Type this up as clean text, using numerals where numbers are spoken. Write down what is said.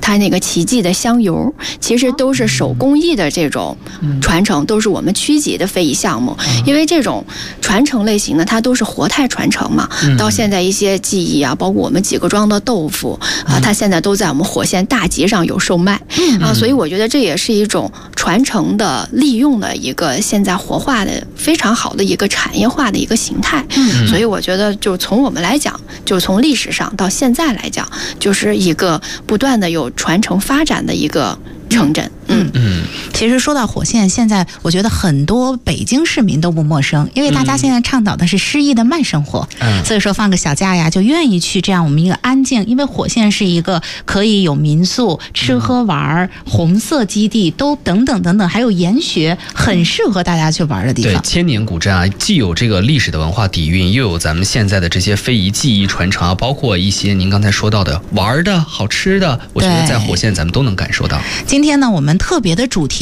它那个奇迹的香油，其实都是手工艺的这种传承，都是我们区级的非遗项目。因为这种传承类型的，它都是活态传承嘛。到现在一些技艺啊，包括我们几个庄的豆腐啊，它现在都在我们火线大集上有售卖啊，所以我觉得这也是一种传承的利用的一个现在活化的非常好的一个产业化的一个形态。所以我觉得就从我们来讲，就从历史上到现在来讲，就是一个不断的有传承发展的一个城镇。 其实说到火线，现在我觉得很多北京市民都不陌生，因为大家现在倡导的是诗意的慢生活，所以说放个小假呀，就愿意去这样我们一个安静，因为火线是一个可以有民宿、吃喝玩、红色基地都等等等等，还有研学，很适合大家去玩的地方。 对，千年古镇啊，既有这个历史的文化底蕴，又有咱们现在的这些非遗技艺传承啊，包括一些您刚才说到的玩的好吃的，我觉得在火线咱们都能感受到。 今天呢，我们特别的主题